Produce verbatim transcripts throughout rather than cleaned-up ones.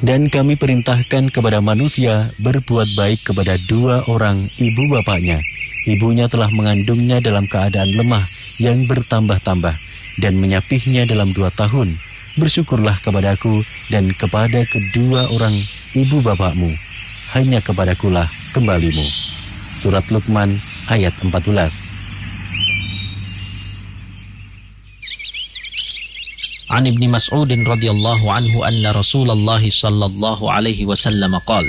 Dan kami perintahkan kepada manusia berbuat baik kepada dua orang ibu bapaknya. Ibunya telah mengandungnya dalam keadaan lemah yang bertambah-tambah dan menyapihnya dalam dua tahun. Bersyukurlah kepadaku dan kepada kedua orang ibu bapakmu. Hanya kepadakulah kembalimu. Surat Luqman ayat empat belas. عن ابن مسعود رضي الله عنه أن رسول الله صلى الله عليه وسلم قال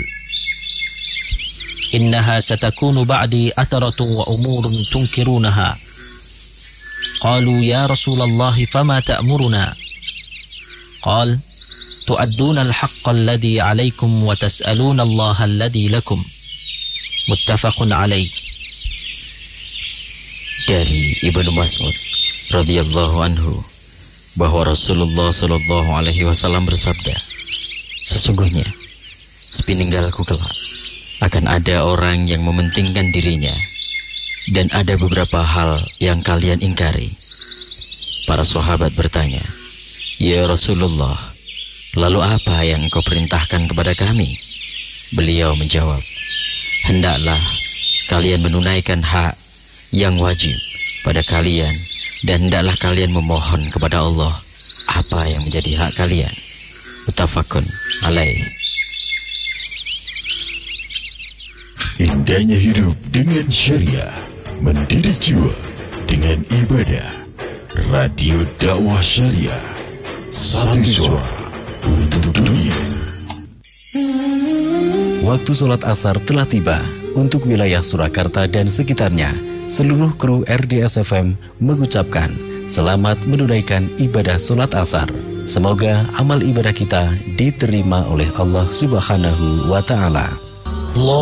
إنها ستكون بعدي أثرة وأمور تنكرونها قالوا يا رسول الله فما تأمرنا قال تؤدون الحق الذي عليكم وتسألون الله الذي لكم متفق عليه. Dari Ibnu Mas'ud radhiyallahu anhu bahwa Rasulullah Shallallahu Alaihi Wasallam bersabda, sesungguhnya sepeninggalku kelak akan ada orang yang mementingkan dirinya dan ada beberapa hal yang kalian ingkari. Para sahabat bertanya, ya Rasulullah, lalu apa yang engkau perintahkan kepada kami? Beliau menjawab, hendaklah kalian menunaikan hak yang wajib pada kalian dan hendaklah kalian memohon kepada Allah apa yang menjadi hak kalian. Muttafaqun alaih. Indahnya hidup dengan syariah, mendidik jiwa dengan ibadah. Radio Dakwah Syariah, satu suara untuk dunia. Waktu sholat asar telah tiba. Untuk wilayah Surakarta dan sekitarnya, seluruh kru R D S F M mengucapkan selamat menunaikan ibadah sholat asar. Semoga amal ibadah kita diterima oleh Allah Subhanahu wa Ta'ala.